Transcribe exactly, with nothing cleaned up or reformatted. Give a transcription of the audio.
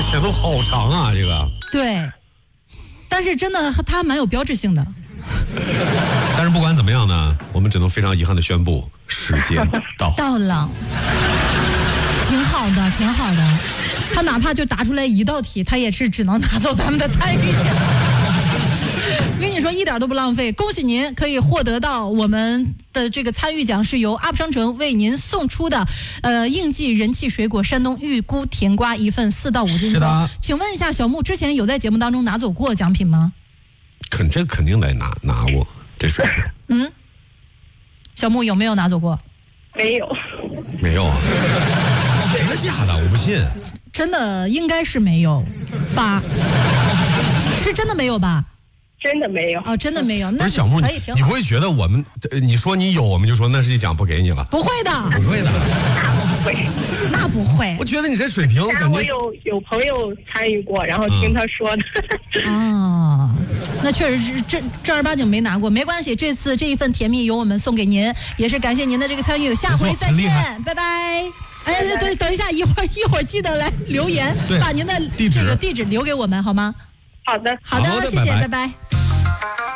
选择好长啊，这个。 对，但是真的它蛮有标志性的。 但是不管怎么样呢，我们只能非常遗憾的宣布，时间到到了，挺好的，挺好的。他哪怕就答出来一道题，他也是只能拿走咱们的参与奖。我跟你说，一点都不浪费。恭喜您可以获得到我们的这个参与奖，是由 U P 商城为您送出的，呃，应季人气水果山东玉菇甜瓜一份，四到五斤装。请问一下，小木之前有在节目当中拿走过奖品吗？ 肯这肯定得拿拿过这水平。 嗯，小木有没有拿走过？ 没有。 没有啊？真的假的？我不信。 真的应该是没有吧？是真的没有吧？ 真的没有哦，真的没有。那不是小木，你你不会觉得我们，你说你有，我们就说那是一奖不给你了？ 不会的， 不会的， 不会， 那不会。 我觉得你这水平， 但我有有朋友参与过，然后听他说的。 哦，那确实是正正儿八经没拿过，没关系，这次这一份甜蜜由我们送给您，也是感谢您的这个参与，下回再见，拜拜。哎，对，等一下，一会儿一会儿记得来留言，把您的这个地址留给我们好吗？ 好的， 好的，谢谢，拜拜。